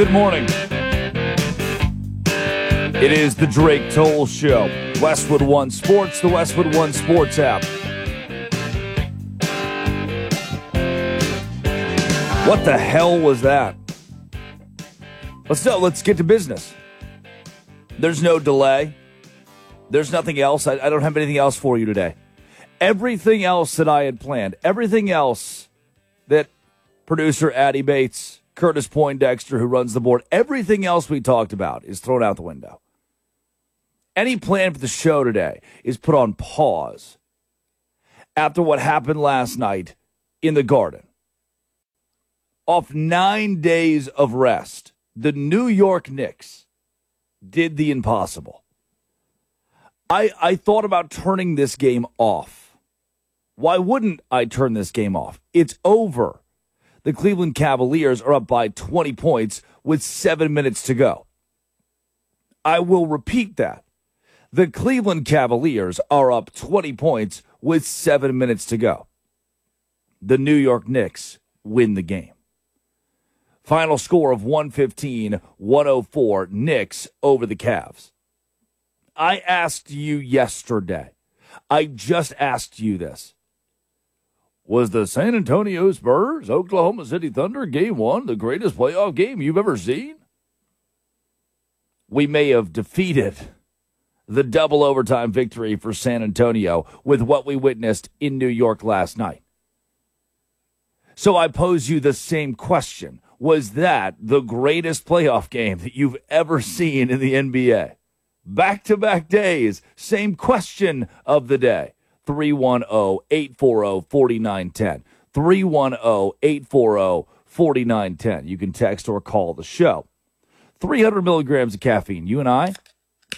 Good morning. It is the Drake Toll Show. Westwood One Sports, the Westwood One Sports app. What the hell was that? Let's get to business. There's no delay. There's nothing else. I don't have anything else for you today. Everything else that I had planned, everything else that producer Addie Bates, Curtis Poindexter, who runs the board, everything else we talked about is thrown out the window. Any plan for the show today is put on pause after what happened last night in the Garden. Off 9 days of rest, the New York Knicks did the impossible. I thought about turning this game off. Why wouldn't I turn this game off? It's over. The Cleveland Cavaliers are up by 20 points with 7 minutes to go. I will repeat that. The Cleveland Cavaliers are up 20 points with 7 minutes to go. The New York Knicks win the game. Final score of 115-104, Knicks over the Cavs. I asked you yesterday. I just asked you this. Was the San Antonio Spurs, Oklahoma City Thunder Game 1 the greatest playoff game you've ever seen? We may have defeated the double overtime victory for San Antonio with what we witnessed in New York last night. So I pose you the same question. Was that the greatest playoff game that you've ever seen in the NBA? Back-to-back days, same question of the day. 310-840-4910. 310-840-4910. You can text or call the show. 300 milligrams of caffeine. You and I,